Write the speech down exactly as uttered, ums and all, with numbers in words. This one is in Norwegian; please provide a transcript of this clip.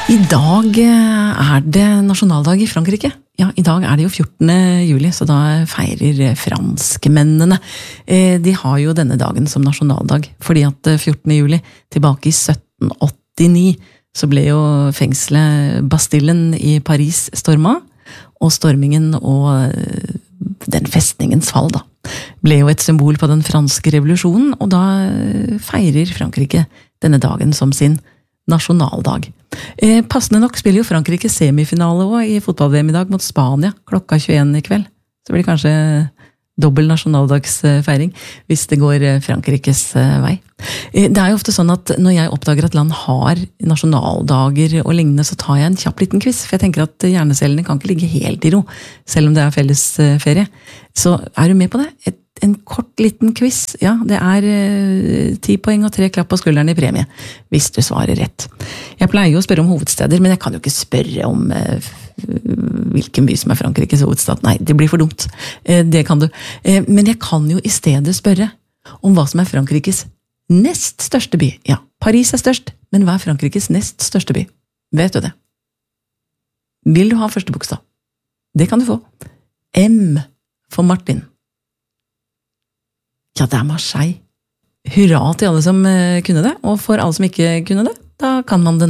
I dag er det nasjonaldag I Frankrike. Ja, I dag er det jo fjortende juli, så da feirer franskmennene. De har jo denne dagen som nasjonaldag, fordi at fjortende juli, tilbake I sytten åttini, så ble jo fengselet Bastillen I Paris storma, og stormingen og den festningens fall da, ble jo et symbol på den franske revolusjonen, og da feirer Frankrike denne dagen som sin nasjonaldag. Eh, passende nok spiller jo Frankrike semifinale også I fotball-V M I dag mot Spania klokka tjueen I kveld. Så blir det kanskje dobbel nasjonaldagsfeiring hvis det går Frankrikes vei. Eh, det er jo ofte sånn at når jeg oppdager at land har nasjonaldager og lignende, så tar jeg en kjapp liten quiz, for jeg tenker at hjernecellene kan ikke ligge helt I ro, selv om det er fellesferie. Så er du med på det? Et En kort liten quiz, ja, det er eh, ti poeng og tre klapp på skulderen I premie, hvis du svarer rett. Jeg pleier jo å spørre om hovedsteder, men jeg kan jo ikke spørre om eh, hvilken by som er Frankrikes hovedstad. Nei, det blir for dumt. Eh, det kan du. Eh, men jeg kan jo I stedet spørre om hva som er Frankrikes nest største by. Ja, Paris er størst, men hva er Frankrikes nest største by? Vet du det? Vil du ha første bokstav? Det kan du få. M for Martin. Ja, det er Marseille. Hurra til alle som kunne det, og for alle som ikke kunne det, da kan man det